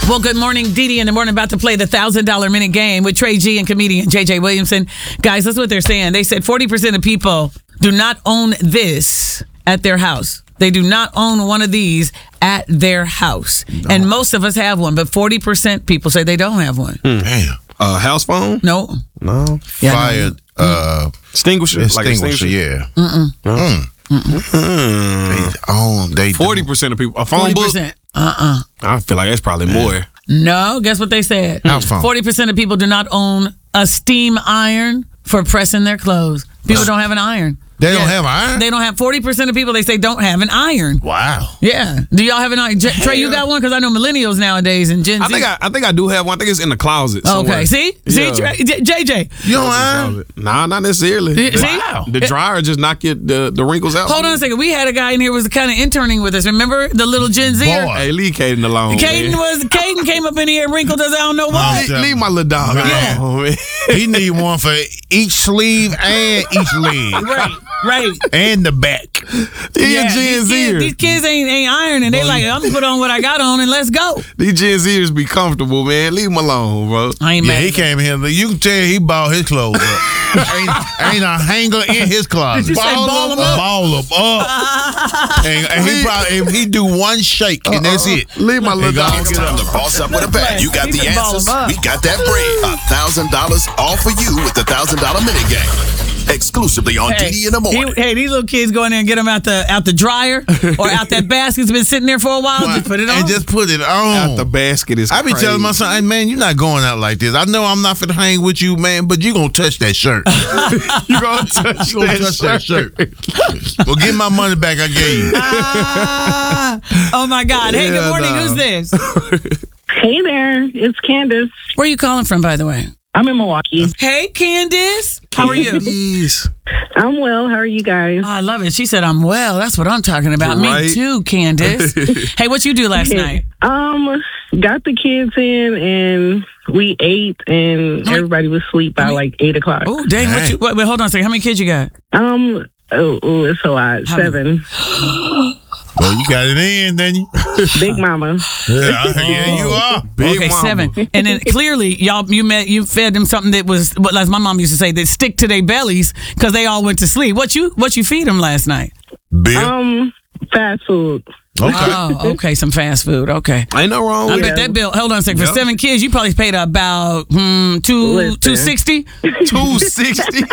Well, good morning, Dee in the morning. About to play the $1,000 minute game with Trey G and comedian JJ Williamson. Guys, that's what they're saying. They said 40% of people do not own this at their house. They do not own one of these at their house. No. And most of us have one, but 40% people say they don't have one. Damn. House phone? No. No. Yeah, Fire. Extinguisher? Extinguisher, yeah. They 40% of people. A phone 40%. book? I feel like that's probably more. No. Guess what they said? House phone. 40% of people do not own a steam iron for pressing their clothes. People don't have an iron. They don't have iron? They don't have 40% of people they say don't have an iron. Wow. Yeah. Do y'all have an iron? Trey, you got one? Because I know millennials nowadays and Gen Z. I think I do have one. I think it's in the closet somewhere. Okay. See? Yeah. See, JJ? You don't iron? Nah, not necessarily. See? Wow. The dryer just knock the wrinkles out. Hold on a second. We had a guy in here who was kind of interning with us. Remember the little Gen Zer? Boy. Hey, leave Caden alone. Caden came up in here and wrinkled us. I don't know why. Leave my little dog alone, man. He need one for each sleeve and each leg. Right. And the back. He a Gen Zer. These kids ain't ironing. They like, I'm gonna put on what I got on and let's go. These Gen Zers be comfortable, man. Leave them alone, bro. I ain't mad. He came here. You can tell he balled his clothes up. ain't a hanger in his closet. Did you say ball them up? Ball them up. and he do one shake and that's it. Leave my little dog. It's time to boss up with a bet. You got the answers. We got that bread. $1,000 all for you with the $1,000 minute game. Exclusively on Didi in the morning. These little kids go in there and get them out the dryer or out that basket that's been sitting there for a while. Just put it on. And just put it on. Out the basket is I be telling my son, hey, man, you're not going out like this. I know I'm not finna hang with you, man, but you gonna touch that shirt. You gonna touch that shirt. Well, get my money back I gave you. Oh, my God. Hey, good morning. Who's this? Hey there, it's Candace. Where are you calling from, by the way? I'm in Milwaukee. Hey, Candace. How are you? Jeez. I'm well. How are you guys? Oh, I love it. She said, I'm well. That's what I'm talking about. Right. Me too, Candace. Hey, what you do last night? Got the kids in and we ate and everybody was asleep by like 8 o'clock. Oh, dang. Wait, hold on a second. How many kids you got? It's a lot. 7. Well, you got it in, then you. Big mama. Yeah, you are. Big Okay, mama. 7. And then clearly, you fed them something that was, as my mom used to say, that stick to their bellies because they all went to sleep. What you feed them last night? Beer. Fast food. Okay. Oh, okay, some fast food. Okay. Ain't no wrong I with bet that bill. Hold on a second. For 7 kids, you probably paid about $260. $260.